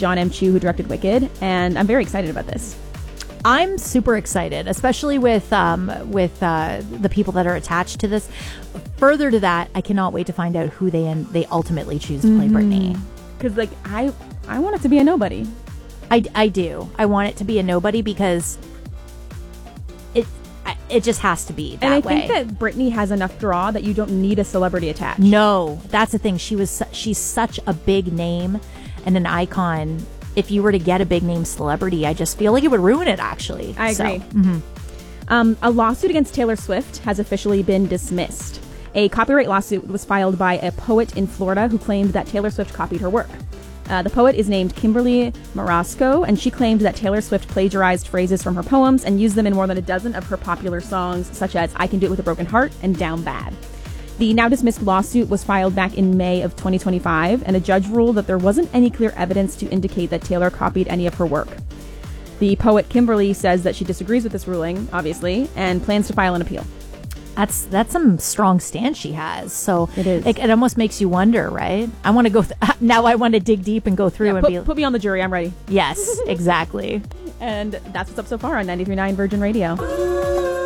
John M. Chu, who directed Wicked, and I'm very excited about this. I'm super excited, especially with the people that are attached to this. Further to that, I cannot wait to find out who they ultimately choose to play Britney. Because like I want it to be a nobody. I do. I want it to be a nobody because it just has to be that way. And I think that Britney has enough draw that you don't need a celebrity attached. No, that's the thing. She's such a big name and an icon. If you were to get a big name celebrity, I just feel like it would ruin it, actually. I agree. A lawsuit against Taylor Swift has officially been dismissed. A copyright lawsuit was filed by a poet in Florida who claimed that Taylor Swift copied her work. The poet is named Kimberly Marasco, and she claimed that Taylor Swift plagiarized phrases from her poems and used them in more than a dozen of her popular songs, such as I Can Do It With a Broken Heart and Down Bad. The now dismissed lawsuit was filed back in May of 2025, and a judge ruled that there wasn't any clear evidence to indicate that Taylor copied any of her work. The poet Kimberly says that she disagrees with this ruling, obviously, and plans to file an appeal. That's some strong stance she has. So it is. It almost makes you wonder, right? I want to go now. I want to dig deep and go through put me on the jury. I'm ready. Yes, exactly. And that's what's up so far on 93.9 Virgin Radio.